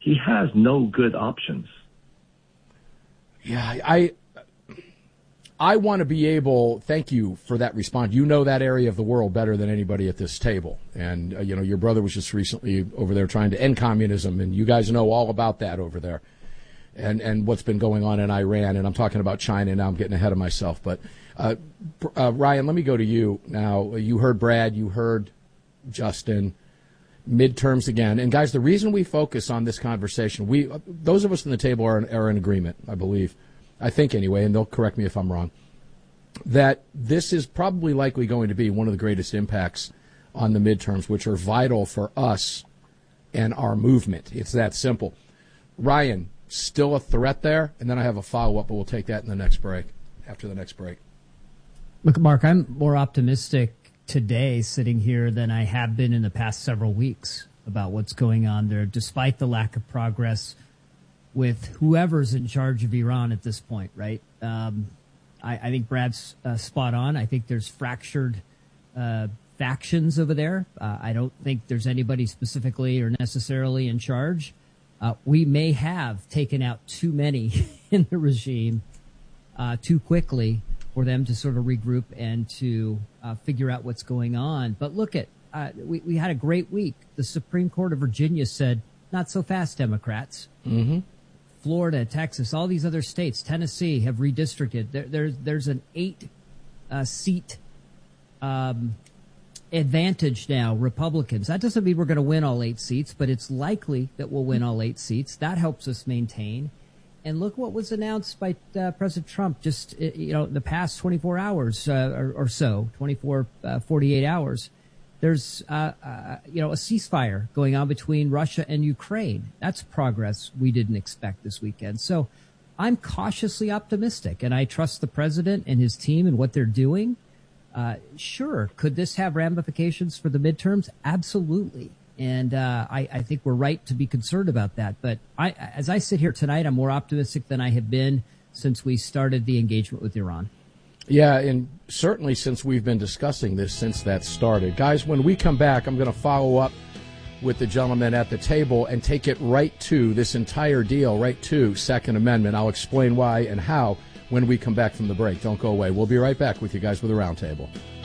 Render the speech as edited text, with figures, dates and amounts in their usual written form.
he has no good options. Yeah, I want to be able, thank you for that response. You know that area of the world better than anybody at this table. And, your brother was just recently over there trying to end communism, and you guys know all about that over there and what's been going on in Iran. And I'm talking about China now. I'm getting ahead of myself. But, Ryan, let me go to you now. You heard Brad. You heard Justin. Midterms again. And, guys, the reason we focus on this conversation, those of us in the table are in agreement, I believe. I think anyway, and they'll correct me if I'm wrong, that this is probably likely going to be one of the greatest impacts on the midterms, which are vital for us and our movement. It's that simple. Ryan, still a threat there? And then I have a follow-up, but we'll take that in the next break, after the next break. Look, Mark, I'm more optimistic today sitting here than I have been in the past several weeks about what's going on there, despite the lack of progress with whoever's in charge of Iran at this point, right? I think Brad's spot on. I think there's fractured factions over there. I don't think there's anybody specifically or necessarily in charge. We may have taken out too many in the regime too quickly for them to sort of regroup and to figure out what's going on. But look we had a great week. The Supreme Court of Virginia said, not so fast, Democrats. Mm-hmm. Florida, Texas, all these other states, Tennessee have redistricted. There's an 8-seat advantage now, Republicans. That doesn't mean we're going to win all 8 seats, but it's likely that we'll win all 8 seats. That helps us maintain. And look what was announced by President Trump just in the past 24 hours or so, 48 hours. There's a ceasefire going on between Russia and Ukraine. That's progress we didn't expect this weekend. So I'm cautiously optimistic, and I trust the president and his team and what they're doing. Sure, could this have ramifications for the midterms? Absolutely. And I think we're right to be concerned about that. But as I sit here tonight, I'm more optimistic than I have been since we started the engagement with Iran. Yeah, and certainly since we've been discussing this since that started. Guys, when we come back, I'm going to follow up with the gentleman at the table and take it right to this entire deal, right to Second Amendment. I'll explain why and how when we come back from the break. Don't go away. We'll be right back with you guys with the Roundtable.